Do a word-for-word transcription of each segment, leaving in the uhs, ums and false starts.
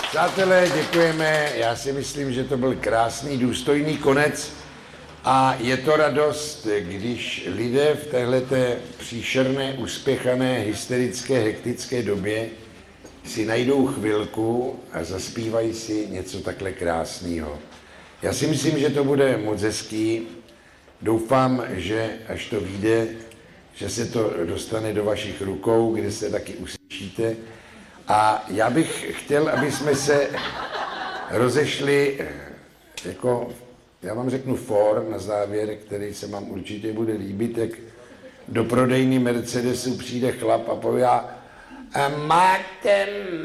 Přátelé, děkujeme. Já si myslím, že to byl krásný, důstojný konec. A je to radost, když lidé v téhleté příšerné, uspěchané, hysterické, hektické době si najdou chvilku a zaspívají si něco takhle krásného. Já si myslím, že to bude moc hezký. Doufám, že až to vyjde, že se to dostane do vašich rukou, kde se taky uslyšíte. A já bych chtěl, aby jsme se rozešli jako, já vám řeknu for na závěr, který se vám určitě bude líbit, jak do prodejny Mercedesu přijde chlap a povídá: a máte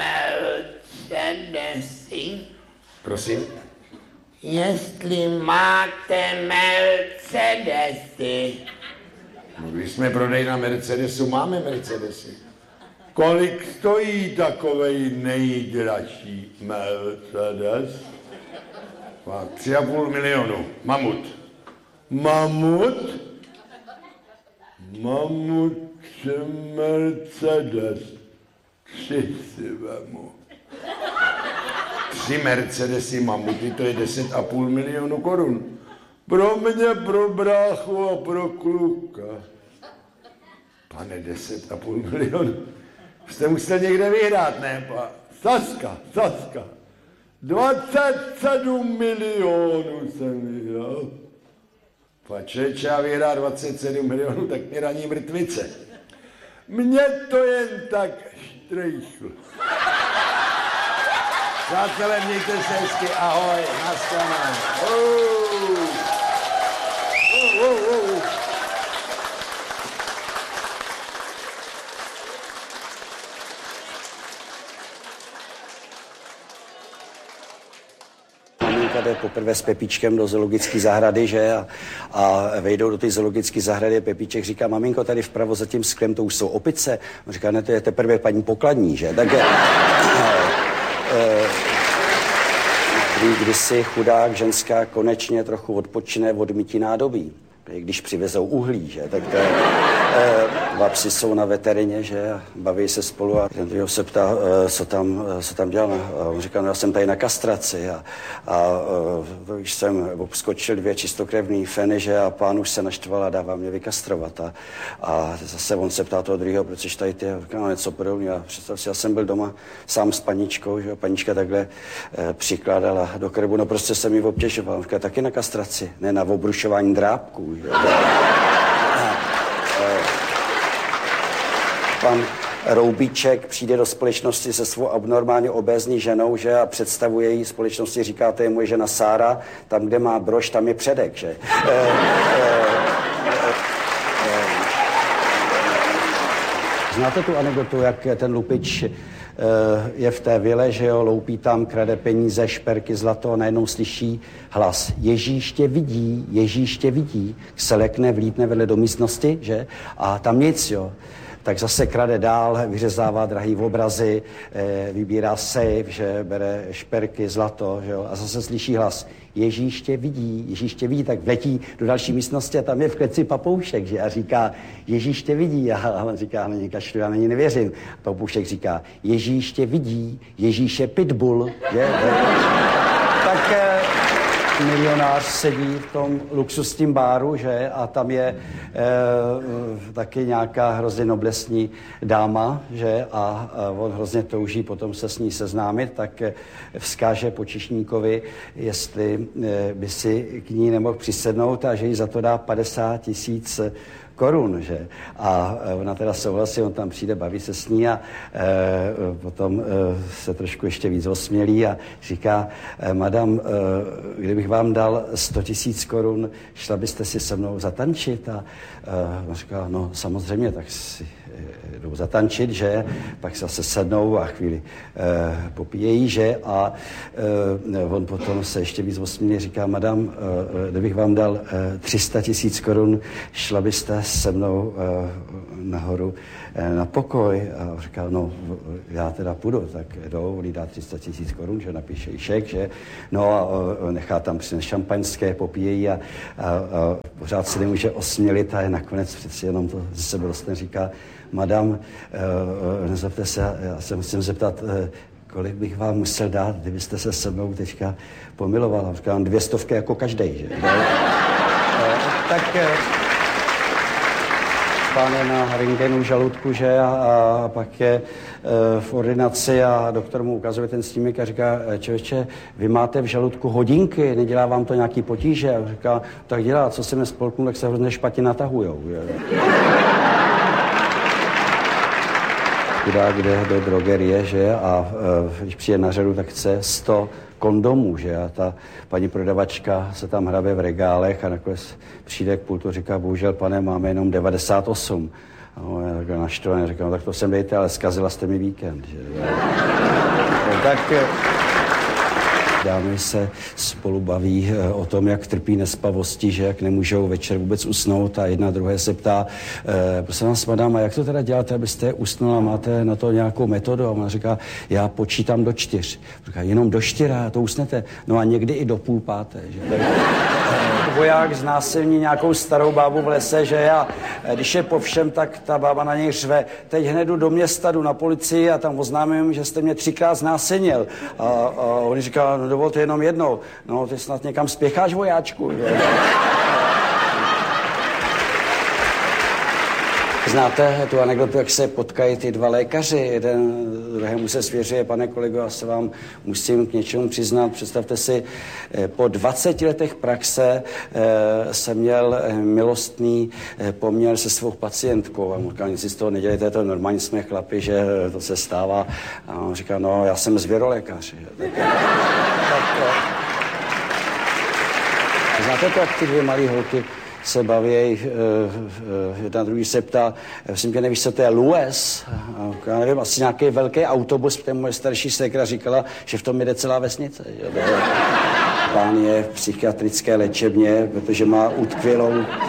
Mercedesy? Prosím? Jestli máte Mercedesy. No, když jsme prodejna Mercedesu, máme Mercedesy. Kolik stojí takovej nejdražší Mercedes? Má tři a půl milionu. Mamut. Mamut? Mamut Mercedes. Tři si vemu. Tři Mercedesy mamuty, to je deset a půl milionu korun. Pro mě, pro bráchu a pro kluka. Pane, deset a půl milionu. Jste musel někde vyhrát, ne? Pa? Saska, Saska. dvacet sedm milionů jsem vyhrál. Pačeč, já vyhrá dvacet sedm milionů, tak mě raní mrtvice. Mě to jen tak štrejchl. Přátelé, mějte se hezky, ahoj, nashledanou. Oh. Oh, oh, oh. Jde poprvé s Pepíčkem do zoologické zahrady, že? A, a vejdou do té zoologické zahrady. Pepíček říká: maminko, tady vpravo za tím sklem to už jsou opice. On říká: ne, to je teprve paní pokladní, že? Tak když si chudák ženská konečně trochu odpočine od mytí nádobí, když přivezou uhlí, že? Tak to je, e, dva psi jsou na veterině, že? A baví se spolu a ten druhého se ptá, e, co tam, co tam dělal. A on říká: no, já jsem tady na kastraci a, a e, když jsem obskočil dvě čistokrevný feny, že? A pán už se naštval a dává mě vykastrovat. A, a zase on se ptá toho druhého: proč jsi tady ty? A říká: no, něco podobného. A představ si, já jsem byl doma sám s paničkou, že? Panička takhle e, přikládala do krbu, no prostě jsem ji obtěžoval. On říká: taky na kastraci, ne na obrušování drápků. Pan Roubíček přijde do společnosti se svou abnormálně obézní ženou, že? A představuje jí společnosti, říká: to je moje žena Sára, tam, kde má brož, tam je předek, že? E, e, e, Znáte tu anekdotu, jak ten lupič je v té vile, že jo, loupí tam, krade peníze, šperky, zlato a najednou slyší hlas: Ježíš tě vidí, Ježíš tě vidí. Se lekne, vlítne vedle do místnosti, že? A tam nic, jo. Tak zase krade dál, vyřezává drahý obrazy, vybírá sejf, že bere šperky, zlato, že jo, a zase slyší hlas: Ježíš tě vidí, Ježíš tě vidí, tak vletí do další místnosti a tam je v kleci papoušek, že? A říká: Ježíš tě vidí. A on říká: není kašlu, já na ní nevěřím. A papoušek říká: Ježíš tě vidí, Ježíš je pitbull, že? Tak milionář sedí v tom luxusním báru, že? A tam je e, taky nějaká hrozně noblesní dáma, že? A, a on hrozně touží potom se s ní seznámit, tak vzkáže počišníkovi, jestli e, by si k ní nemohl přisednout a že jí za to dá padesát tisíc korun, že? A ona teda souhlasí, on tam přijde, baví se s ní a e, potom e, se trošku ještě víc osmělí a říká: e, madam, e, kdybych vám dal sto tisíc korun, šla byste si se mnou zatančit? A e, on říká: no samozřejmě, tak si e, jdou zatančit, že? Pak se zase sednou a chvíli e, popíjejí, že? A e, on potom se ještě víc osmělí, říká: madam, e, kdybych vám dal e, tři sta tisíc korun, šla byste se mnou uh, nahoru uh, na pokoj. A říkal: no, já teda půjdu, tak jdou, on jí dá tři sta tisíc korun, že napíše jí šek, že? No a uh, nechá tam přinést šampaňské, popíjejí a, a, a pořád se nemůže osmělit a je nakonec přeci jenom to ze sebe dostane, říká: madam, uh, nezlobte se, já se musím zeptat, uh, kolik bych vám musel dát, kdybyste se se mnou teďka pomilovala. Říkám, dvě stovky jako každej, že? No, tak pán je na rentgenu žaludku, že? A, a pak je e, v ordinaci a doktor mu ukazuje ten snímek a říká, člověče, vy máte v žaludku hodinky, nedělá vám to nějaký potíže? A říká, tak dělá, co se mi spolknu, tak se hrozně špatně natahujou. Že? Chudák jde do drogerie, že? A e, když přijde na řadu, tak chce sto kondomů, že? A ta paní prodavačka se tam hrabe v regálech a nakonec přijde k pultu, říká, bohužel, pane, máme jenom devadesát osm. A on je takhle naštvaný, říkám, tak to sem dejte, ale zkazila jste mi víkend, že? No, tak dámy se spolu baví o tom, jak trpí nespavosti, že jak nemůžou večer vůbec usnout a jedna druhé se ptá, e, prosím vás, madam, a jak to teda děláte, abyste usnula, máte na to nějakou metodu? A ona říká, já počítám do čtyř. Říká, jenom do čtyřa, to usnete. No a někdy i do půl páté, že? Voják znásilní nějakou starou bábu v lese, že já, když je po všem, tak ta bába na něj řve. Teď hned jdu do města, jdu na policii a tam oznámím, že jste mě třikrát znásilnil. A, a on říká, no dovolte jenom jednou. No, ty snad někam spěcháš, vojáčku. Znáte tu anekdotu, jak se potkají ty dva lékaři, jeden druhému se svěří, pane kolego, já se vám musím k něčemu přiznat. Představte si, po dvaceti letech praxe eh, jsem měl milostný eh, poměr se svou pacientkou. A on říkal, nic si z toho nedělejte, to normálně jsme chlapi, že to se stává. A on říkal, no, já jsem zvěrolékař. Tak, tak, znáte to, jak ty dvě malé holky se baví, jedna druhý se ptá, myslím, že nevíš, co to je Lues? Já nevím, asi nějaký velký autobus, protože moje starší ségra říkala, že v tom jede celá vesnice. Pán je v psychiatrické léčebně, protože má utkvělou,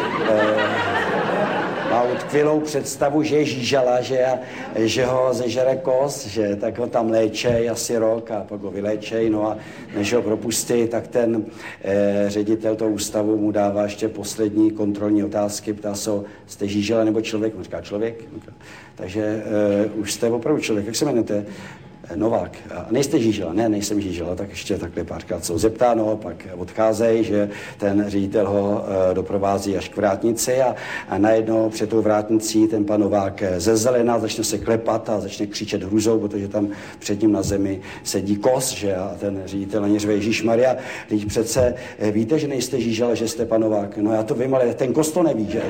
má utkvělou představu, že je žížala, že, že ho zežere kos, že tak ho tam léčej asi rok a pak ho vyléčej, no a než ho propustí, tak ten eh, ředitel toho ústavu mu dává ještě poslední kontrolní otázky, ptá se ho, jste žížela nebo člověk? On říká, člověk. Takže eh, už jste opravdu člověk, jak se jmenujete? Novák. A nejste žížela? Ne, nejsem žížela, tak ještě takhle párkrát jsou zeptáno, pak odcházejí, že ten ředitel ho e, doprovází až k vrátnici a, a najednou před tou vrátnicí ten pan Novák zezelená, začne se klepat a začne křičet hrůzou, protože tam před ním na zemi sedí kos, že a ten ředitel na ně řve, Ježíšmarja, teď přece e, víte, že nejste žížela, že jste pan Novák. No já to vím, ale ten kos to neví, že?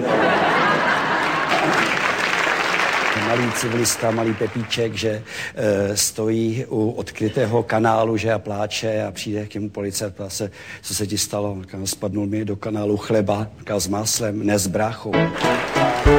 Malý civilista, malý Pepíček, že e, stojí u odkrytého kanálu, že a pláče a přijde k němu policajt, ptá se, co se ti stalo. Říká, spadnul mi do kanálu chleba, říká, s máslem, ne s bráchou.